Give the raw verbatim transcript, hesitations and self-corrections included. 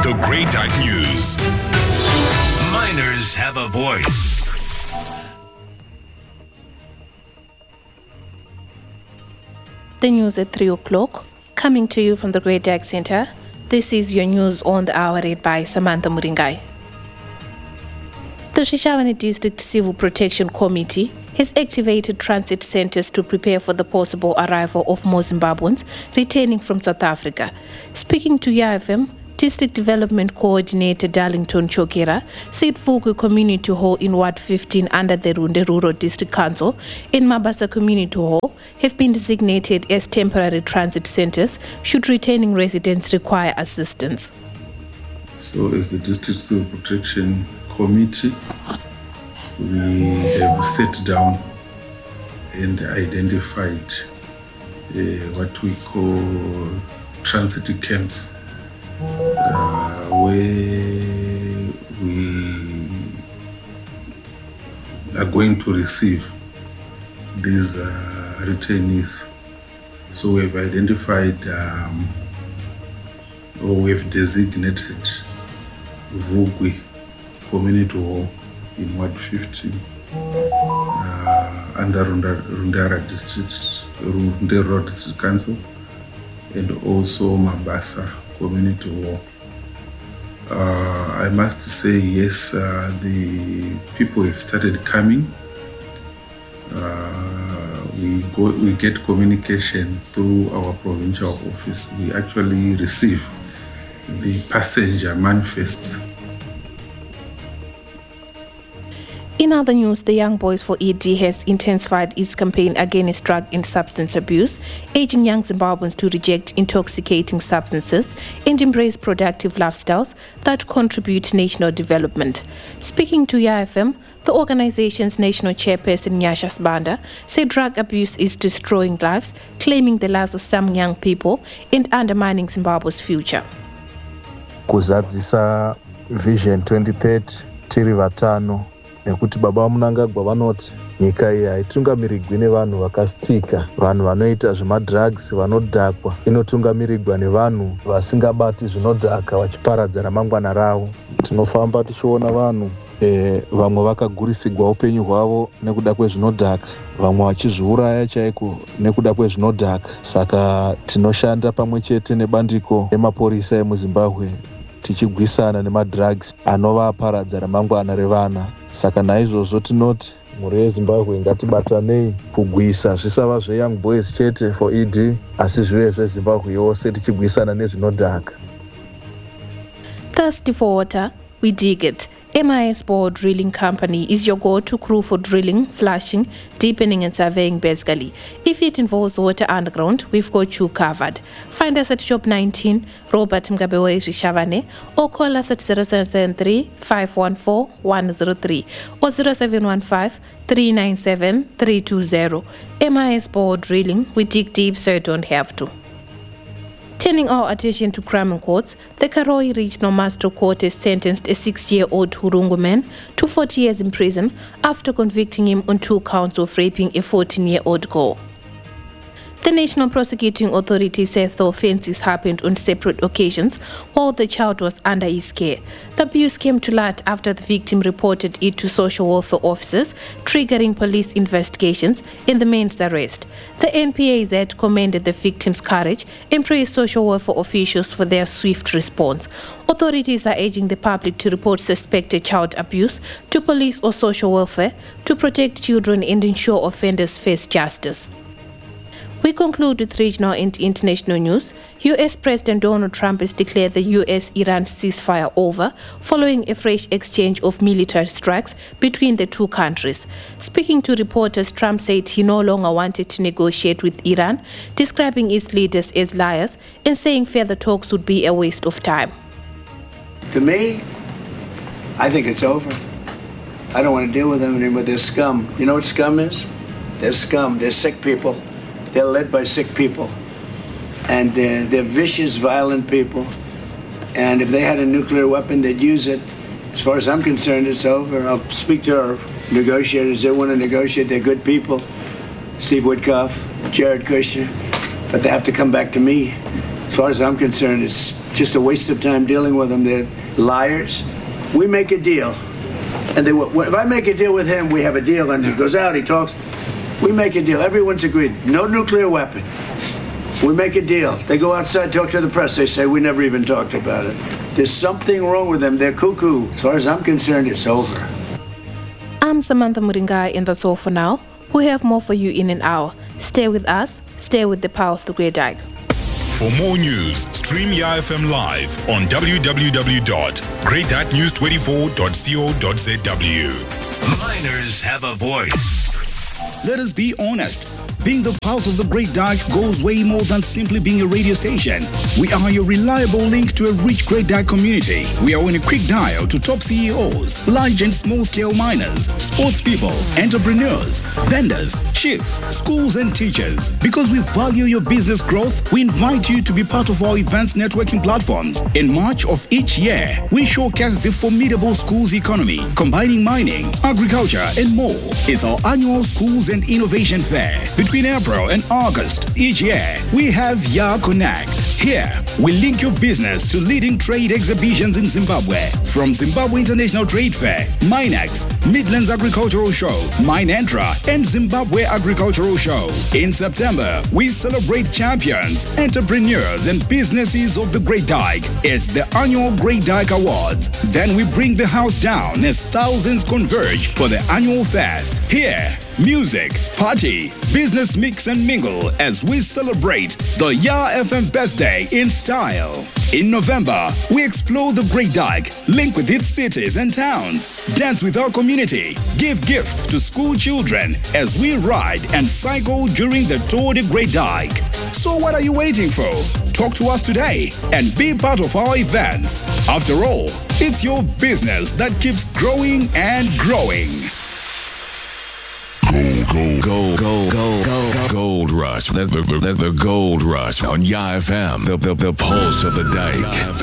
The Great Dark News. Miners have a voice. The news at three o'clock, coming to you from the Great Dark Center. This is your news on the hour read by Samantha Muringai. The Shishavane District Civil Protection Committee has activated transit centers to prepare for the possible arrival of more Zimbabweans returning from South Africa. Speaking to Y F M, District Development Coordinator Darlington Chokera said Vukwi Community Hall in Ward fifteen under the Runde Rural District Council and Mabasa Community Hall have been designated as temporary transit centers should returning residents require assistance. So as the District Civil Protection Committee, we have sat down and identified uh, what we call transit camps, uh, where we are going to receive these uh, returnees. So we have identified um, or we have designated Vukwi Community Hall in Ward fifteen uh, under Rundara District, Runde Road District Council, and also Mabasa Community Hall. Uh, I must say, yes, uh, the people have started coming. Uh, we go, we get communication through our provincial office. We actually receive the passenger manifests. In other news, the Young Boys for E D has intensified its campaign against drug and substance abuse, urging young Zimbabweans to reject intoxicating substances and embrace productive lifestyles that contribute to national development. Speaking to Y F M, the organization's national chairperson Nyasha Sibanda said drug abuse is destroying lives, claiming the lives of some young people and undermining Zimbabwe's future. Kuzadzisa Vision twenty thirty tiri vatano nekuti baba vamunangagwa vanoti nyika iyi haitungamirigwi nevanhu vakasitika, vanhu vanoita zvemadrugs, vanodhakwa. Inotungamirigwa nevanhu vasingabati zvinodhaka vachiparadza ramangwana ravo. Tinofamba tichiona vanhu e, vamwe vakagurisigwa upenyu hwavo nekuda kwezvinodhaka, vamwe vachizviuraya chaiko nekuda kwezvinodhaka. Saka tinoshanda pamwe chete nebandiko remapurisa emuZimbabwe tichigwisana nemadrugs anovaparadza ramangwana revana. Saka naizvozvo tinoti mhuri yeZimbabwe ngatibatanei kugwisa zvisava zveYoung Boys chete for E D asi zvive zveZimbabwe yose tichigwisana nezvinodhaka. Thirsty for water, we dig it. M I S Bore Drilling Company is your go-to crew for drilling, flushing, deepening and surveying basically. If it involves water underground, we've got you covered. Find us at Shop nineteen, Robert Mugabewe Shishavane, or call us at zero seven seven three, five one four, one zero three or zero seven one five, three nine seven, three two zero. M I S Bore Drilling, we dig deep so you don't have to. Turning our attention to crime in courts, the Karoi Regional Master Court has sentenced a six-year-old Hurungu man to forty years in prison after convicting him on two counts of raping a fourteen-year-old girl. The National Prosecuting Authority says the offences happened on separate occasions while the child was under his care. The abuse came to light after the victim reported it to social welfare officers, triggering police investigations and the man's arrest. The N P A Z commended the victim's courage and praised social welfare officials for their swift response. Authorities are urging the public to report suspected child abuse to police or social welfare to protect children and ensure offenders face justice. We conclude with regional and international news. U S President Donald Trump has declared the U S Iran ceasefire over following a fresh exchange of military strikes between the two countries. Speaking to reporters, Trump said he no longer wanted to negotiate with Iran, describing its leaders as liars and saying further talks would be a waste of time. To me, I think it's over. I don't want to deal with them anymore. They're scum. You know what scum is? They're scum. They're sick people. They're led by sick people. And uh, they're vicious, violent people. And if they had a nuclear weapon, they'd use it. As far as I'm concerned, it's over. I'll speak to our negotiators. They want to negotiate. They're good people. Steve Witkoff, Jared Kushner. But they have to come back to me. As far as I'm concerned, it's just a waste of time dealing with them. They're liars. We make a deal. And they, if I make a deal with him, we have a deal, and he goes out, he talks. We make a deal. Everyone's agreed. No nuclear weapon. We make a deal. They go outside, talk to the press. They say, we never even talked about it. There's something wrong with them. They're cuckoo. As far as I'm concerned, it's over. I'm Samantha Muringa, and that's all for now. We have more for you in an hour. Stay with us. Stay with the power of the Great Dyke. For more news, stream Y F M live on w w w dot great dyke news twenty-four dot co dot z w. Miners have a voice. Let us be honest. Being the pulse of the Great Dyke goes way more than simply being a radio station. We are your reliable link to a rich Great Dyke community. We are on a quick dial to top C E Os, large and small-scale miners, sports people, entrepreneurs, vendors, chiefs, schools and teachers. Because we value your business growth, we invite you to be part of our events networking platforms. In March of each year, we showcase the formidable schools economy, combining mining, agriculture and more. It's our annual Schools and Innovation Fair. Between April and August each year, we have Ya Connect. Here, we link your business to leading trade exhibitions in Zimbabwe. From Zimbabwe International Trade Fair, Minex, Midlands Agricultural Show, Minentra, and Zimbabwe Agricultural Show. In September, we celebrate champions, entrepreneurs, and businesses of the Great Dyke. It's the annual Great Dyke Awards. Then we bring the house down as thousands converge for the annual fest. Here, music, party, business mix and mingle as we celebrate the Ya F M birthday in style. In November, we explore the Great Dyke, link with its cities and towns, dance with our community, give gifts to school children as we ride and cycle during the Tour de Great Dyke. So what are you waiting for? Talk to us today and be part of our event. After all, it's your business that keeps growing and growing. Gold, gold, gold, gold, gold, gold rush. The, the, the, the gold rush on Ya F M. The, the, the pulse of the Dyke.